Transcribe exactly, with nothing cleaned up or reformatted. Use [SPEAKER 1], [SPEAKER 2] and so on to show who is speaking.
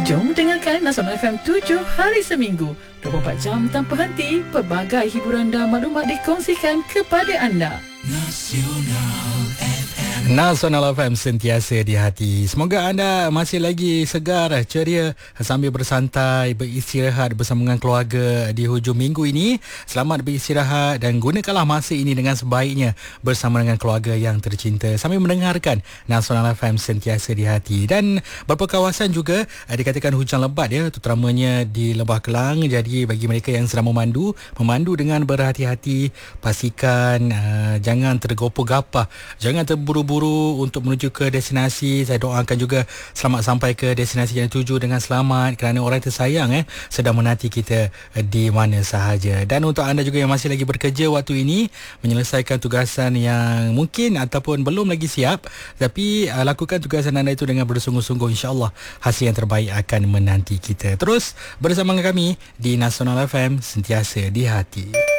[SPEAKER 1] Jom dengarkan Nasional F M tujuh hari seminggu, dua puluh empat jam tanpa henti. Pelbagai hiburan dan maklumat dikongsikan kepada anda. Nasional F M.
[SPEAKER 2] Nasional F M, sentiasa di hati. Semoga anda masih lagi segar, ceria sambil bersantai, beristirahat bersama dengan keluarga di hujung minggu ini. Selamat beristirahat dan gunakanlah masa ini dengan sebaiknya bersama dengan keluarga yang tercinta sambil mendengarkan Nasional F M, sentiasa di hati. Dan beberapa kawasan juga uh, dikatakan hujan lebat ya, terutamanya di Lembah Kelang. Jadi bagi mereka yang sedang memandu, memandu dengan berhati-hati. Pastikan uh, jangan tergopoh-gapah, jangan terburu-buru untuk menuju ke destinasi. Saya doakan juga selamat sampai ke destinasi yang dituju dengan selamat, kerana orang tersayang eh sedang menanti kita uh, di mana sahaja. Dan untuk anda juga yang masih lagi bekerja waktu ini, menyelesaikan tugasan yang mungkin ataupun belum lagi siap, tapi uh, lakukan tugasan anda itu dengan bersungguh-sungguh. InsyaAllah hasil yang terbaik akan menanti kita. Terus bersama dengan kami di Nasional F M, sentiasa di hati.